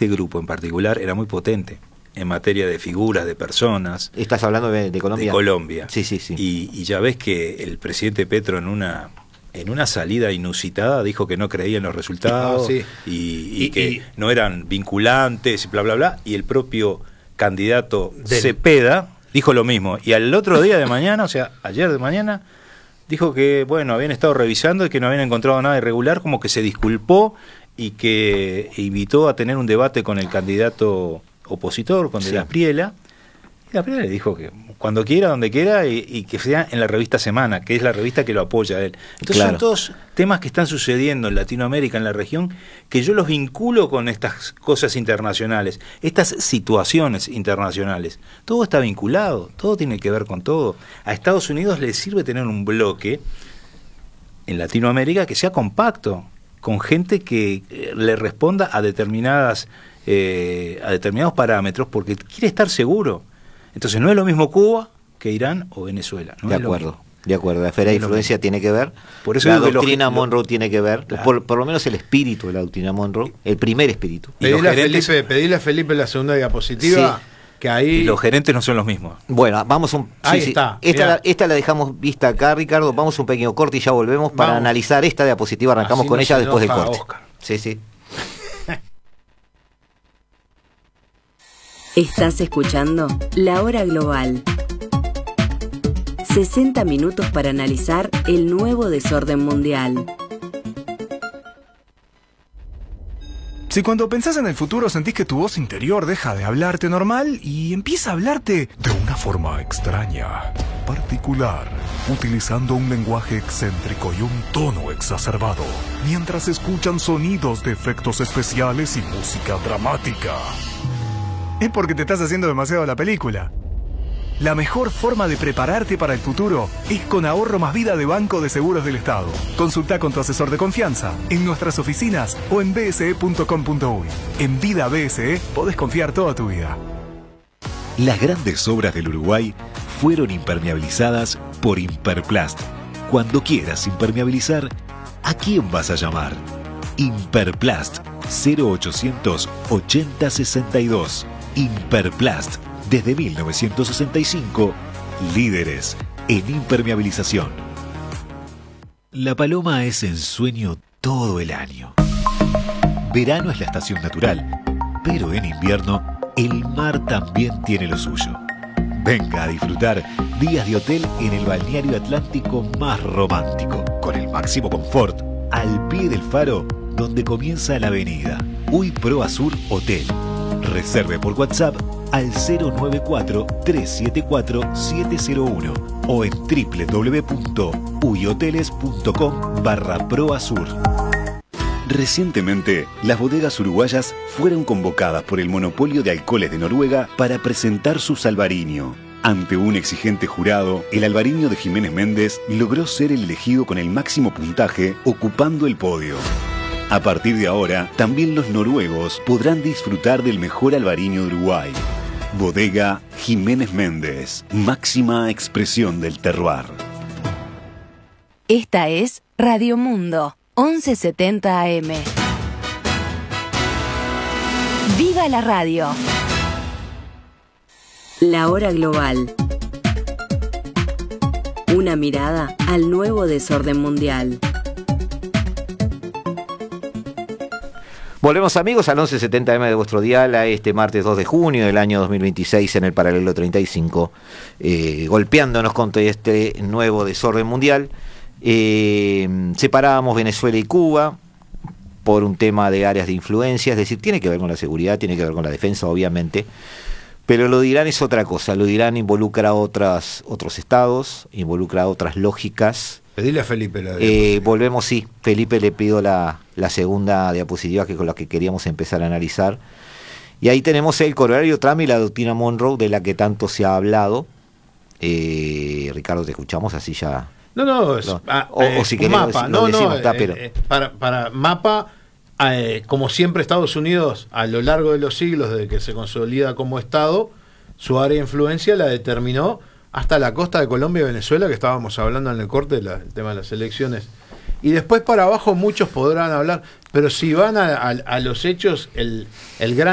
este grupo en particular era muy potente en materia de figuras, de personas. ¿Estás hablando de Colombia? De Colombia. Sí. Y ya ves que el presidente Petro en una salida inusitada dijo que no creía en los resultados y que no eran vinculantes y bla, bla, bla. Y el propio candidato Cepeda dijo lo mismo. Y al otro día de mañana, o sea, ayer de mañana, dijo que, bueno, habían estado revisando y que no habían encontrado nada irregular, como que se disculpó y que invitó a tener un debate con el candidato opositor, con De la Espriella. Y la Espriella le dijo que cuando quiera, donde quiera, y que sea en la revista Semana, que es la revista que lo apoya a él. Entonces son todos temas que están sucediendo en Latinoamérica, en la región, que yo los vinculo con estas cosas internacionales, estas situaciones internacionales. Todo está vinculado, todo tiene que ver con todo. A Estados Unidos le sirve tener un bloque en Latinoamérica que sea compacto, con gente que le responda a determinados parámetros, porque quiere estar seguro. Entonces no es lo mismo Cuba que Irán o Venezuela. No de acuerdo. La esfera de influencia tiene que ver, por eso la doctrina Monroe tiene que ver, claro. por lo menos el espíritu de la doctrina Monroe, el primer espíritu. Pedile a Felipe la segunda diapositiva, que ahí... Y los gerentes no son los mismos. Bueno, vamos ahí está. Esta la dejamos vista acá, Ricardo, vamos un pequeño corte y ya volvemos para analizar esta diapositiva, arrancamos así con ella después del corte. Oscar. Sí. Estás escuchando La Hora Global. 60 minutos para analizar el nuevo desorden mundial. Si cuando pensás en el futuro sentís que tu voz interior deja de hablarte normal y empieza a hablarte de una forma extraña, particular, utilizando un lenguaje excéntrico y un tono exacerbado, mientras escuchan sonidos de efectos especiales y música dramática, es porque te estás haciendo demasiado la película. La mejor forma de prepararte para el futuro es con Ahorro Más Vida de Banco de Seguros del Estado. Consulta con tu asesor de confianza en nuestras oficinas o en bse.com.uy. En Vida BSE podés confiar toda tu vida. Las grandes obras del Uruguay fueron impermeabilizadas por Imperplast. Cuando quieras impermeabilizar, ¿a quién vas a llamar? Imperplast 0800 80 62. Imperplast. Desde 1965, líderes en impermeabilización. La paloma es ensueño todo el año. Verano es la estación natural, pero en invierno el mar también tiene lo suyo. Venga a disfrutar días de hotel en el balneario atlántico más romántico, con el máximo confort, al pie del faro donde comienza la avenida. Uy Pro Azur Hotel. Reserve por WhatsApp al 094-374-701 o en www.uyhoteles.com/proazur. Recientemente, las bodegas uruguayas fueron convocadas por el Monopolio de Alcoholes de Noruega para presentar su Salvarinho. Ante un exigente jurado, el albariño de Jiménez Méndez logró ser el elegido con el máximo puntaje, ocupando el podio. A partir de ahora, también los noruegos podrán disfrutar del mejor albariño de Uruguay. Bodega Jiménez Méndez, máxima expresión del terroir. Esta es Radio Mundo, 1170 AM. ¡Viva la radio! La Hora Global. Una mirada al nuevo desorden mundial. Volvemos, amigos, al 1170M de vuestro dial a este martes 2 de junio del año 2026 en el paralelo 35, golpeándonos contra este nuevo desorden mundial. Separábamos Venezuela y Cuba por un tema de áreas de influencia, es decir, tiene que ver con la seguridad, tiene que ver con la defensa, obviamente, pero lo de Irán es otra cosa. Lo de Irán involucra a otros estados, involucra a otras lógicas. Pedile a Felipe la volvemos, sí. Felipe, le pido la segunda diapositiva, que es con la que queríamos empezar a analizar. Y ahí tenemos el corolario Trump y la doctrina Monroe, de la que tanto se ha hablado. Ricardo, te escuchamos, así ya... o si querés, mapa. Pero... para mapa, como siempre Estados Unidos, a lo largo de los siglos, desde que se consolida como Estado, su área de influencia la determinó hasta la costa de Colombia y Venezuela, que estábamos hablando en el corte, el tema de las elecciones. Y después para abajo muchos podrán hablar, pero si van a los hechos, el gran